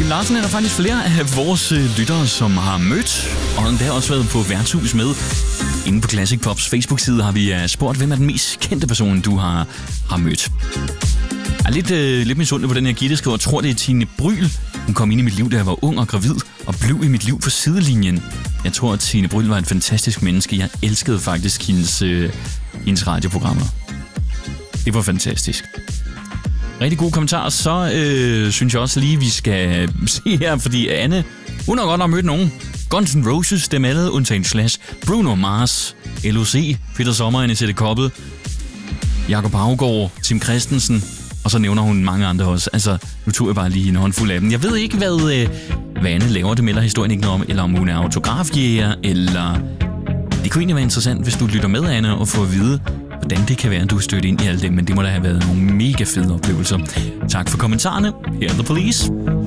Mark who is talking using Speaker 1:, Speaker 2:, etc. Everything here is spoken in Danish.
Speaker 1: Larsen er der faktisk flere af vores lyttere, som har mødt, og der har også været på værtshus med. Inde på Classic Pops Facebook-side har vi spurgt, hvem er den mest kendte person, du har mødt. Jeg er lidt misundelig på den her Gitte skriver, jeg tror det er Tine Bryl. Hun kom ind i mit liv, da jeg var ung og gravid, og blev i mit liv på sidelinjen. Jeg tror, at Tine Bryl var et fantastisk menneske. Jeg elskede faktisk hendes radioprogrammer. Det var fantastisk. Rigtig gode kommentarer. Så synes jeg også lige, vi skal se her, fordi Anne, hun har godt nok mødt nogen. Guns N' Roses, dem alle, undtagen Slash, Bruno Mars, LOC, Peter Sommer, Annette Koppel, Jakob Haugaard, Tim Christensen, og så nævner hun mange andre også. Altså, nu tog jeg bare lige en håndfuld af dem. Jeg ved ikke, hvad Anne laver, det melder historien ikke noget om, eller om hun er autografjæger, eller... Det kunne egentlig være interessant, hvis du lytter med, Anne, og får at vide, hvordan det kan være, at du er stødt ind i alt det, men det må da have været nogle mega fede oplevelser. Tak for kommentarerne. Her er The Police.